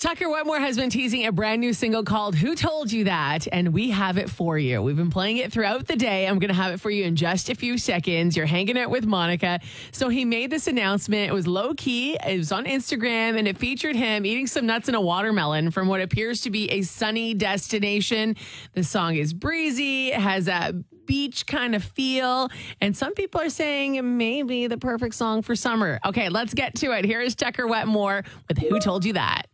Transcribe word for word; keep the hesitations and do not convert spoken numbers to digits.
Tucker Wetmore has been teasing a brand new single called Who Told You That? And we have it for you. We've been playing it throughout the day. I'm going to have it for you in just a few seconds. You're hanging out with Monica. So he made this announcement. It was low key. It was on Instagram and it featured him eating some nuts and a watermelon from what appears to be a sunny destination. The song is breezy. It has a beach kind of feel. And some people are saying it may be the perfect song for summer. Okay, let's get to it. Here is Tucker Wetmore with Who Told You That?